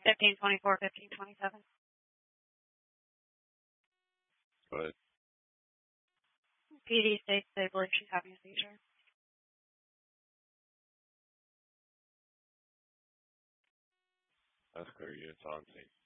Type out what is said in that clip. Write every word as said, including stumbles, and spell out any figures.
fifteen twenty-four, fifteen twenty-seven. Go ahead. P D states they believe she's having a seizure. That's clear. Units on scene.